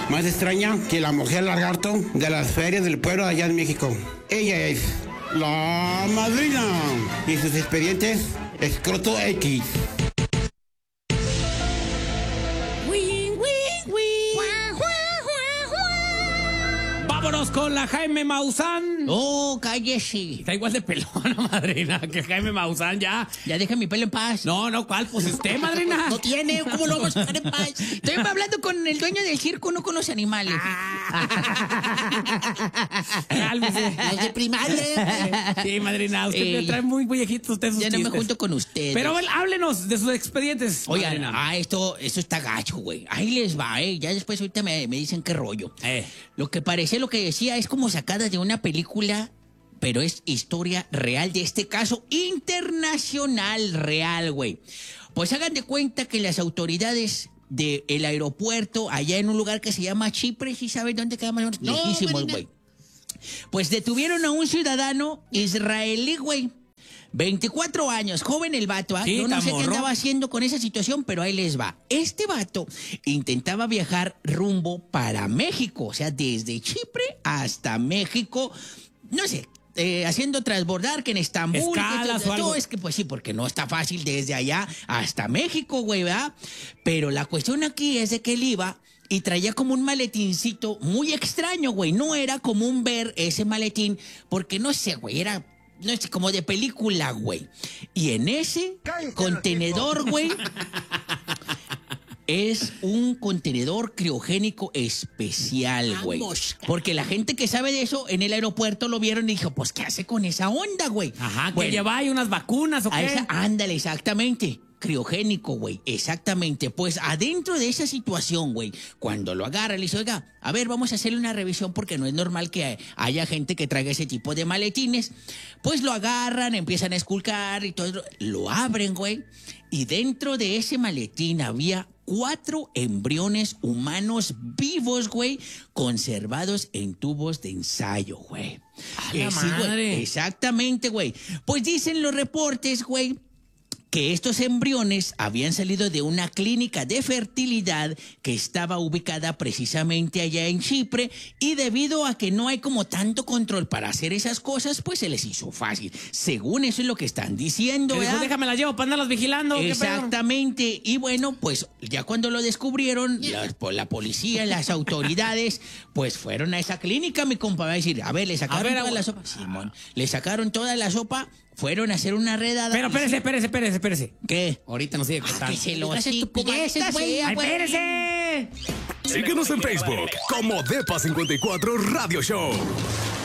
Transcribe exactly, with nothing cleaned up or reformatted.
más extraña que la mujer lagarto de las ferias del pueblo allá en México. Ella es la madrina y sus expedientes Escroto X. Vámonos con la Jaime Maussan. Oh, cállese. Está igual de pelona, madrina, que Jaime Maussan ya. Ya deja mi pelo en paz. No, no, ¿cuál? Pues usted, madrina. No tiene, ¿cómo lo vamos a dejar en paz? Estoy hablando con el dueño del circo, no con los animales. Cálmese. Los de primaria. Sí, madrina, usted Eh, me trae muy viejito usted sus Ya no me chistes. junto con ustedes. Pero bueno, háblenos de sus expedientes, Oigan, madrina. ah, esto, esto está gacho, güey. Ahí les va, eh. Ya después ahorita me, me dicen qué rollo. Eh. Lo que parece, lo que decía, es como sacada de una película, pero es historia real de este caso internacional real, güey. Pues hagan de cuenta que las autoridades del aeropuerto, allá en un lugar que se llama Chipre, ¿sí saben dónde queda más o menos? No, Lejísimos, Marina. güey. Pues detuvieron a un ciudadano israelí, güey. veinticuatro años, joven el vato, ¿ah? Sí, Yo no sé qué tamorro. andaba haciendo con esa situación, pero ahí les va. Este vato intentaba viajar rumbo para México, o sea, desde Chipre hasta México, no sé, eh, haciendo transbordar que en Estambul. Escalas que, o algo. Es que pues sí, porque no está fácil desde allá hasta México, güey, ¿verdad? Pero la cuestión aquí es de que él iba y traía como un maletincito muy extraño, güey. No era común ver ese maletín, porque no sé, güey, era... No es como de película, güey. Y en ese contenedor, güey, es un contenedor criogénico especial, güey. Vamos. Porque la gente que sabe de eso en el aeropuerto lo vieron y dijo, pues, ¿qué hace con esa onda, güey? Ajá, que Bueno, lleva ahí unas vacunas o a qué. esa, ándale, exactamente. Criogénico, güey, exactamente. Pues adentro de esa situación, güey, cuando lo agarra, le dice, oiga, a ver, vamos a hacerle una revisión porque no es normal que haya gente que traiga ese tipo de maletines. Pues lo agarran, empiezan a esculcar y todo. Lo abren, güey, y dentro de ese maletín había cuatro embriones humanos vivos, güey, conservados en tubos de ensayo, güey. ¡A la sí, güey, madre! exactamente, güey. Pues dicen los reportes, güey, que estos embriones habían salido de una clínica de fertilidad que estaba ubicada precisamente allá en Chipre, y debido a que no hay como tanto control para hacer esas cosas, pues se les hizo fácil. Según eso es lo que están diciendo, Que dijo, ¿verdad? déjame la llevo para andarlas vigilando. ¿qué pedo? Exactamente. Y bueno, pues ya cuando lo descubrieron, la, pues, la policía, las autoridades, pues fueron a esa clínica, mi compa, va a decir, a ver, le sacaron A ver, toda agua- la sopa. Simón, le sacaron toda la sopa, fueron a hacer una redada. Pero espérese, espérese, espérese, espérese. ¿Qué? Ahorita nos sigue contando. Que se lo Digas así, estupideces, maldita güey. sea, ¡Ay, güey. espérese! Síguenos en Facebook como Depa cincuenta y cuatro Radio Show.